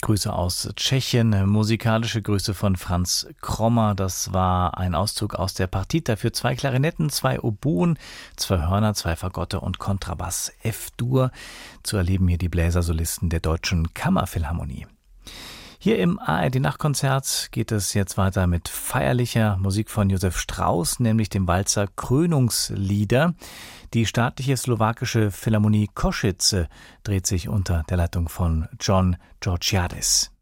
Grüße aus Tschechien, musikalische Grüße von Franz Krommer. Das war ein Auszug aus der Partita für 2 Klarinetten, 2 Oboen, 2 Hörner, 2 Fagotte und Kontrabass F-Dur. Zu erleben hier die Bläsersolisten der Deutschen Kammerphilharmonie. Hier im ARD-Nachtkonzert geht es jetzt weiter mit feierlicher Musik von Josef Strauss, nämlich dem Walzer Krönungslieder. Die staatliche slowakische Philharmonie Košice dreht sich unter der Leitung von John Georgiadis.